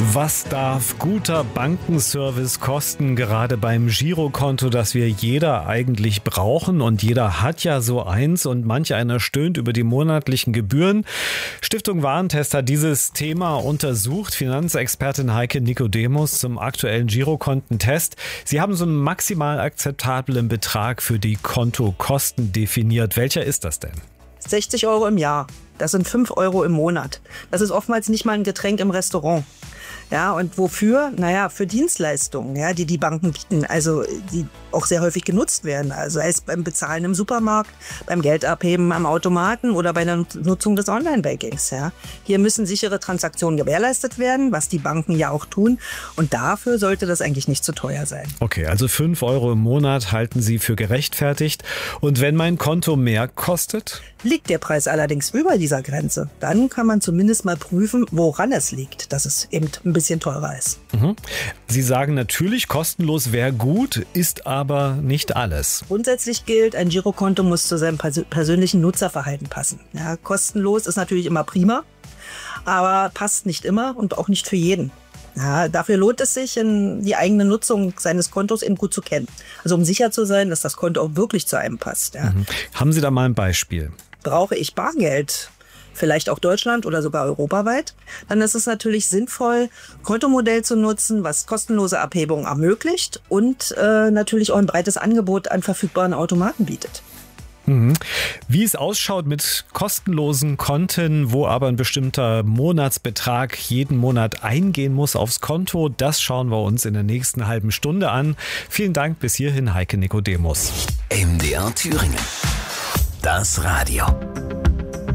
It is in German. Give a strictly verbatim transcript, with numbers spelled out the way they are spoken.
Was darf guter Bankenservice kosten, gerade beim Girokonto, das wir jeder eigentlich brauchen? Und jeder hat ja so eins und manch einer stöhnt über die monatlichen Gebühren. Stiftung Warentest hat dieses Thema untersucht. Finanzexpertin Heike Nikodemus zum aktuellen Girokontentest. Sie haben so einen maximal akzeptablen Betrag für die Kontokosten definiert. Welcher ist das denn? sechzig Euro im Jahr. Das sind fünf Euro im Monat. Das ist oftmals nicht mal ein Getränk im Restaurant. Ja, und wofür? Naja, für Dienstleistungen, ja, die die Banken bieten, also die auch sehr häufig genutzt werden. Also sei es beim Bezahlen im Supermarkt, beim Geldabheben am Automaten oder bei der Nutzung des Online-Bankings. Ja. Hier müssen sichere Transaktionen gewährleistet werden, was die Banken ja auch tun. Und dafür sollte das eigentlich nicht zu teuer sein. Okay, also fünf Euro im Monat halten Sie für gerechtfertigt. Und wenn mein Konto mehr kostet? Liegt der Preis allerdings über dieser Grenze, dann kann man zumindest mal prüfen, woran es liegt, dass es eben ein bisschen teurer ist. Mhm. Sie sagen natürlich, kostenlos wäre gut, ist aber nicht alles. Grundsätzlich gilt, ein Girokonto muss zu seinem pers- persönlichen Nutzerverhalten passen. Ja, kostenlos ist natürlich immer prima, aber passt nicht immer und auch nicht für jeden. Ja, dafür lohnt es sich, in die eigene Nutzung seines Kontos eben gut zu kennen. Also um sicher zu sein, dass das Konto auch wirklich zu einem passt. Ja. Mhm. Haben Sie da mal ein Beispiel? Brauche ich Bargeld, vielleicht auch Deutschland oder sogar europaweit, dann ist es natürlich sinnvoll, Kontomodell zu nutzen, was kostenlose Abhebungen ermöglicht und äh, natürlich auch ein breites Angebot an verfügbaren Automaten bietet. Mhm. Wie es ausschaut mit kostenlosen Konten, wo aber ein bestimmter Monatsbetrag jeden Monat eingehen muss aufs Konto, das schauen wir uns in der nächsten halben Stunde an. Vielen Dank bis hierhin, Heike Nikodemus. M D R Thüringen. Das Radio.